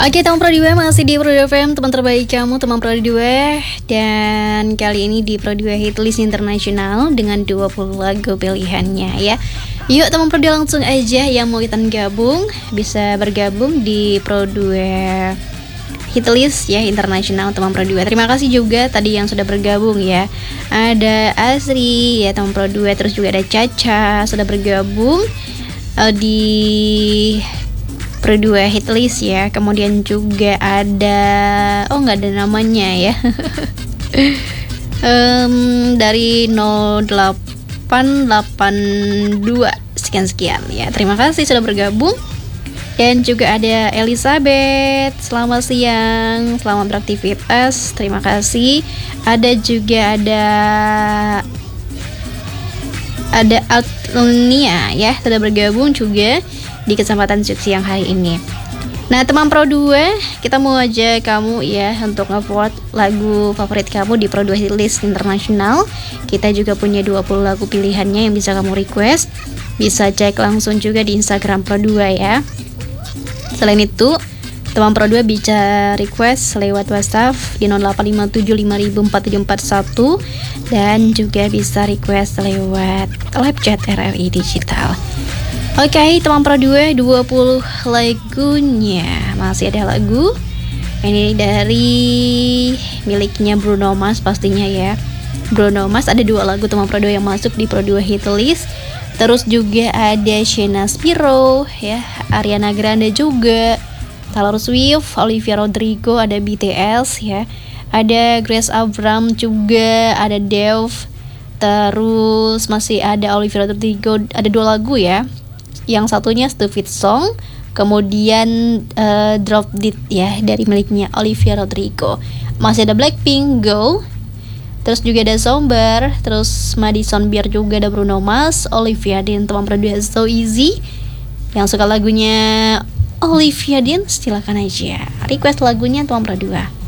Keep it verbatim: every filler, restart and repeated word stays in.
Oke, teman Pro dua masih di Pro dua F M, teman terbaik kamu, teman Pro dua. Dan kali ini di Pro dua Hitlist Internasional dengan dua puluh lagu pilihannya ya. Yuk teman Pro dua langsung aja yang mau kita gabung bisa bergabung di Pro dua Hitlist ya Internasional teman Pro dua. Terima kasih juga tadi yang sudah bergabung ya. Ada Asri ya teman Pro dua, terus juga ada Caca sudah bergabung uh, di Pro dua Hitlist ya. Kemudian juga ada, oh nggak ada namanya ya. um, dari nol delapan delapan dua sekian sekian ya. Terima kasih sudah bergabung. Dan juga ada Elizabeth, selamat siang, selamat beraktivitas, terima kasih. Ada juga ada ada Altnia ya, sudah bergabung juga di kesempatan siang hari ini. Nah teman Pro dua, kita mau aja kamu ya untuk nge-vote lagu favorit kamu di Pro dua Hitlist Internasional. Kita juga punya dua puluh lagu pilihannya yang bisa kamu request. Bisa cek langsung juga di Instagram Pro dua ya. Selain itu, teman Pro dua bisa request lewat WhatsApp di nol delapan lima tujuh lima empat tujuh empat satu dan juga bisa request lewat live chat R R I Digital. Oke, okay, teman Pro dua, dua puluh lagunya. Masih ada lagu ini dari miliknya Bruno Mars pastinya ya. Bruno Mars ada dua lagu teman Pro dua yang masuk di Pro dua Hitlist. Terus juga ada Sheena Spiro ya, Ariana Grande juga, Taylor Swift, Olivia Rodrigo, ada B T S ya. Ada Grace Abram juga, ada Dave. Terus masih ada Olivia Rodrigo, ada dua lagu ya. Yang satunya Stupid Song, kemudian uh, Drop Dead ya dari miliknya Olivia Rodrigo. Masih ada Blackpink, Go. Terus juga ada Somber, terus Madison Beer juga, ada Bruno Mars, Olivia Dean, teman Pro dua So Easy. Yang suka lagunya Olivia Dean silakan aja request lagunya teman Pro dua.